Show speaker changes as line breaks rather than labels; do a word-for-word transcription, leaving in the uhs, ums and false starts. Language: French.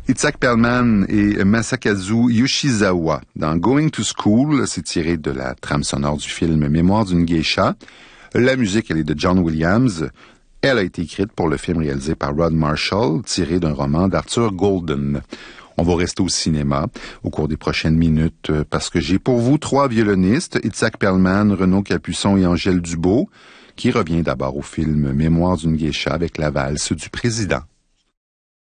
Itzhak Perlman et Masakazu Yoshizawa. Dans Going to School, c'est tiré de la trame sonore du film Mémoire d'une geisha. La musique, elle est de John Williams. Elle a été écrite pour le film réalisé par Rod Marshall, tiré d'un roman d'Arthur Golden. On va rester au cinéma au cours des prochaines minutes parce que j'ai pour vous trois violonistes, Itzhak Perlman, Renaud Capuçon et Angèle Dubeau, qui revient d'abord au film Mémoire d'une geisha avec la valse du président.